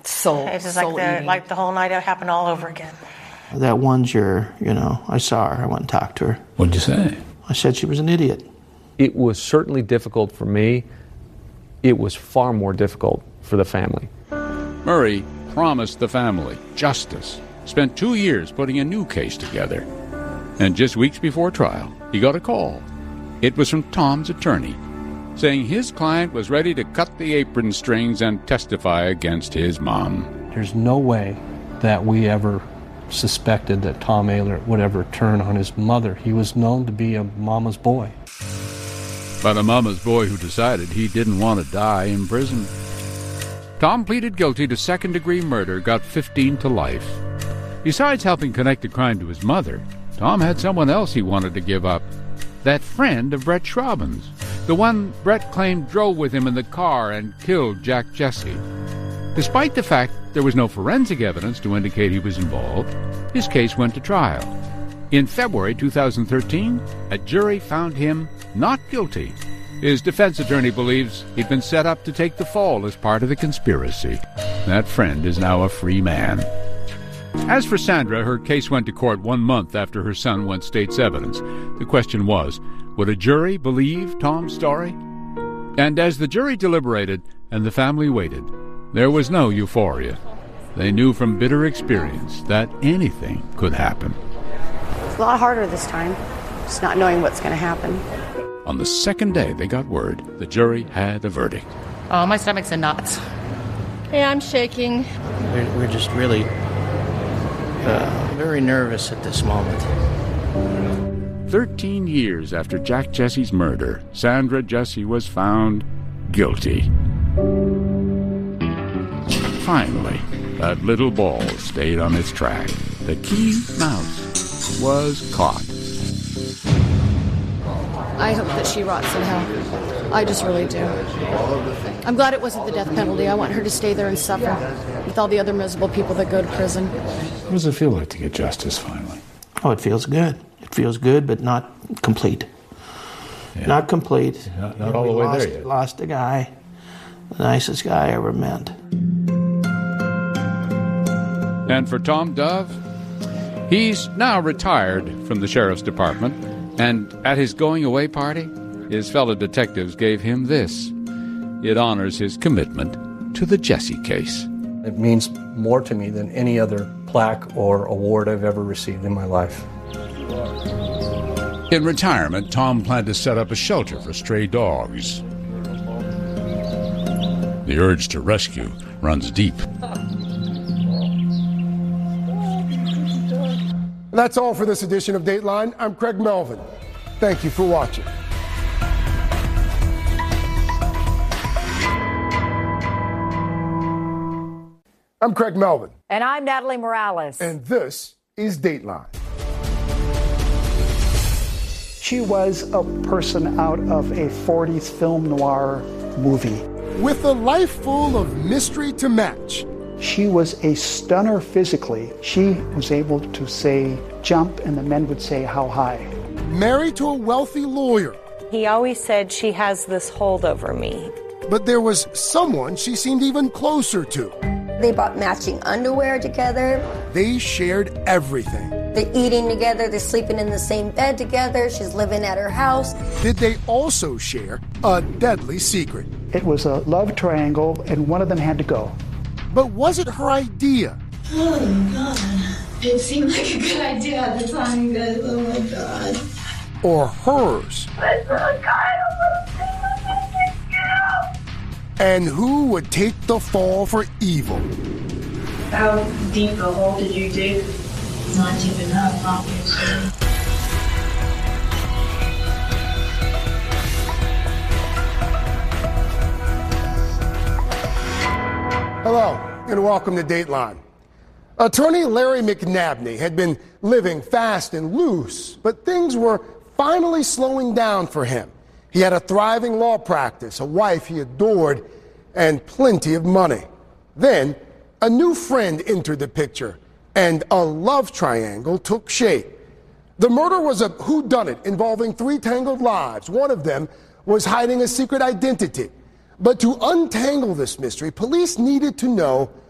It's just like the whole night happened all over again. That one juror, I saw her. I went and talked to her. What'd you say? I said she was an idiot. It was certainly difficult for me. It was far more difficult for the family. Murray promised the family justice, spent 2 years putting a new case together. And just weeks before trial, he got a call. It was from Tom's attorney, saying his client was ready to cut the apron strings and testify against his mom. There's no way that we ever suspected that Tom Ehlert would ever turn on his mother. He was known to be a mama's boy. But a mama's boy who decided he didn't want to die in prison. Tom pleaded guilty to second-degree murder, got 15 to life. Besides helping connect the crime to his mother, Tom had someone else he wanted to give up. That friend of Brett Schraubens, the one Brett claimed drove with him in the car and killed Jack Jesse. Despite the fact there was no forensic evidence to indicate he was involved, his case went to trial. In February 2013, a jury found him not guilty. His defense attorney believes he'd been set up to take the fall as part of the conspiracy. That friend is now a free man. As for Sandra, her case went to court 1 month after her son went state's evidence. The question was, would a jury believe Tom's story? And as the jury deliberated and the family waited, there was no euphoria. They knew from bitter experience that anything could happen. It's a lot harder this time, just not knowing what's going to happen. On the second day they got word, the jury had a verdict. Oh, my stomach's in knots. Hey, I'm shaking. We're just really very nervous at this moment. 13 years after Jack Jesse's murder, Sandra Jesse was found guilty. Finally, that little ball stayed on its track. The key mouse was caught. I hope that she rots in hell. I just really do. I'm glad it wasn't the death penalty. I want her to stay there and suffer with all the other miserable people that go to prison. What does it feel like to get justice finally? Oh, it feels good. It feels good, but not complete. Yeah. Not complete. Not all the way there yet. Lost a guy, the nicest guy I ever met. And for Tom Dove, he's now retired from the sheriff's department, and at his going-away party, his fellow detectives gave him this. It honors his commitment to the Jesse case. It means more to me than any other plaque or award I've ever received in my life. In retirement, Tom planned to set up a shelter for stray dogs. The urge to rescue runs deep. That's all for this edition of Dateline. I'm Craig Melvin. Thank you for watching. I'm Craig Melvin. And I'm Natalie Morales. And this is Dateline. She was a person out of a 40s film noir movie. With a life full of mystery to match. She was a stunner physically. She was able to say jump, and the men would say how high. Married to a wealthy lawyer. He always said she has this hold over me. But there was someone she seemed even closer to. They bought matching underwear together. They shared everything. They're eating together, they're sleeping in the same bed together, she's living at her house. Did they also share a deadly secret? It was a love triangle, and one of them had to go. But was it her idea? Oh my God. It seemed like a good idea at the time, guys. Oh my God. Or hers? And who would take the fall for evil? How deep a hole did you dig? Not deep enough, obviously. Hello, and welcome to Dateline. Attorney Larry McNabney had been living fast and loose, but things were finally slowing down for him. He had a thriving law practice, a wife he adored, and plenty of money. Then, a new friend entered the picture, and a love triangle took shape. The murder was a whodunit involving 3 tangled lives. One of them was hiding a secret identity. But to untangle this mystery, police needed to know